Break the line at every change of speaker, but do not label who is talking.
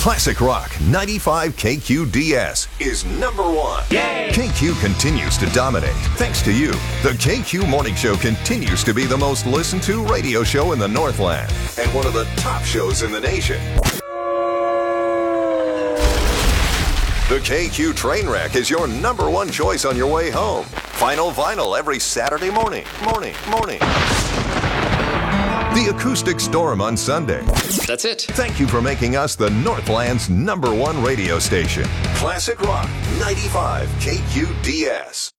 Classic Rock 95 KQDS is number one. Yay! KQ continues to dominate. Thanks to you, the KQ Morning Show continues to be the most listened to radio show in the Northland and one of the top shows in the nation. The KQ Trainwreck is your number one choice on your way home. Final Vinyl every Saturday morning. The Acoustic Storm on Sunday.
That's it.
Thank you for making us the Northland's number one radio station. Classic Rock 95 KQDS.